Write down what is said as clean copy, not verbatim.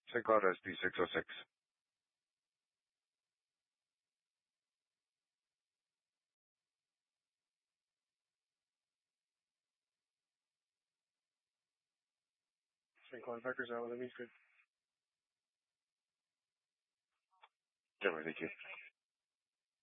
Syncon SP606. Syncon vectors out with a mean screen. Generally, thank you.